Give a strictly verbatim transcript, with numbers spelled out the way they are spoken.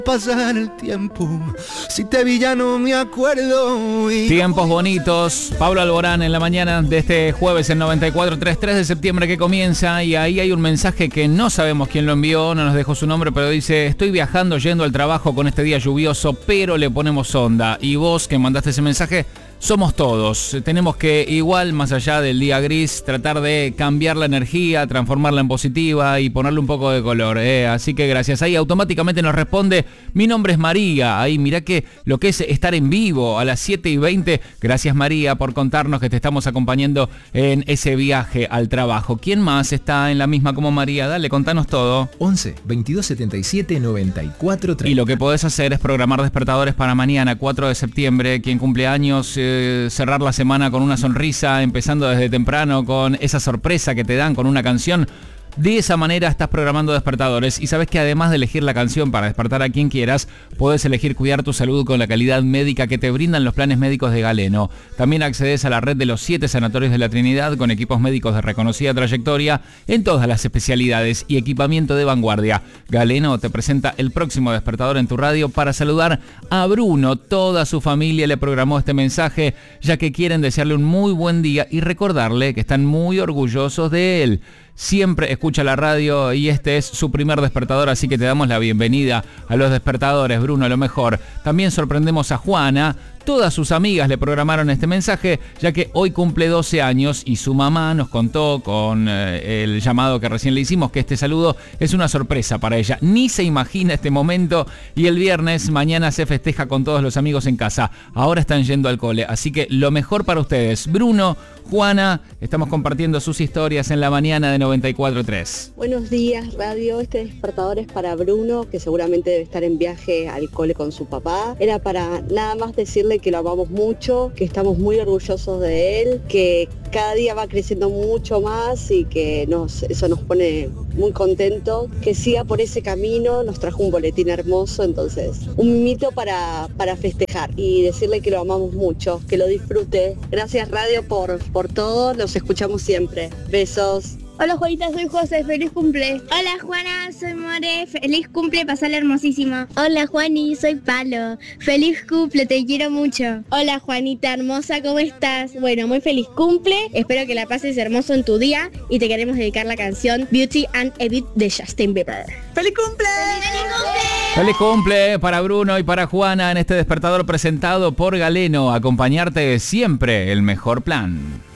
Pasar el tiempo, si te vi ya no me acuerdo. Y... Tiempos bonitos. Pablo Alborán en la mañana de este jueves en noventa y cuatro punto tres, tres de septiembre que comienza, y ahí hay un mensaje que no sabemos quién lo envió, no nos dejó su nombre, pero dice: estoy viajando yendo al trabajo con este día lluvioso, pero le ponemos onda. Y vos que mandaste ese mensaje, somos todos. Tenemos que, igual, más allá del día gris, tratar de cambiar la energía, transformarla en positiva y ponerle un poco de color, ¿eh? Así que gracias. Ahí automáticamente nos responde: mi nombre es María. Ahí mirá que lo que es estar en vivo a las siete y veinte. Gracias, María, por contarnos que te estamos acompañando en ese viaje al trabajo. ¿Quién más está en la misma como María? Dale, contanos todo. once, veintidós setenta y siete, noventa y cuatro, treinta. Y lo que podés hacer es programar despertadores para mañana, cuatro de septiembre. Quien cumple años, eh, cerrar la semana con una sonrisa, empezando desde temprano con esa sorpresa que te dan con una canción. De esa manera estás programando despertadores, y sabes que además de elegir la canción para despertar a quien quieras, puedes elegir cuidar tu salud con la calidad médica que te brindan los planes médicos de Galeno. También accedes a la red de los siete sanatorios de la Trinidad con equipos médicos de reconocida trayectoria en todas las especialidades y equipamiento de vanguardia. Galeno te presenta el próximo despertador en tu radio para saludar a Bruno. Toda su familia le programó este mensaje, ya que quieren desearle un muy buen día y recordarle que están muy orgullosos de él. Siempre escucha la radio y este es su primer despertador, así que te damos la bienvenida a los despertadores, Bruno, lo mejor. También sorprendemos a Juana. Todas sus amigas le programaron este mensaje, ya que hoy cumple doce años y su mamá nos contó con eh, el llamado que recién le hicimos que este saludo es una sorpresa para ella. Ni se imagina este momento, y el viernes mañana se festeja con todos los amigos en casa. Ahora están yendo al cole, así que lo mejor para ustedes. Bruno, Juana, estamos compartiendo sus historias en la mañana de noventa y cuatro punto tres. Buenos días, radio. Este despertador es para Bruno, que seguramente debe estar en viaje al cole con su papá. Era para nada más decirle que lo amamos mucho, que estamos muy orgullosos de él, que cada día va creciendo mucho más y que nos, eso nos pone muy contentos, que siga por ese camino. Nos trajo un boletín hermoso, entonces un mimito para, para festejar y decirle que lo amamos mucho, que lo disfrute. Gracias, radio, por, por todo, los escuchamos siempre. Besos. Hola, Juanita, soy José, feliz cumple. Hola, Juana, soy More, feliz cumple, pasala hermosísima. Hola, Juani, soy Palo, feliz cumple, te quiero mucho. Hola, Juanita hermosa, ¿cómo estás? Bueno, muy feliz cumple, espero que la pases hermoso en tu día y te queremos dedicar la canción Beauty and a Bit de Justin Bieber. ¡Feliz cumple! ¡Feliz cumple! Feliz cumple para Bruno y para Juana en este despertador presentado por Galeno. Acompañarte siempre, el mejor plan.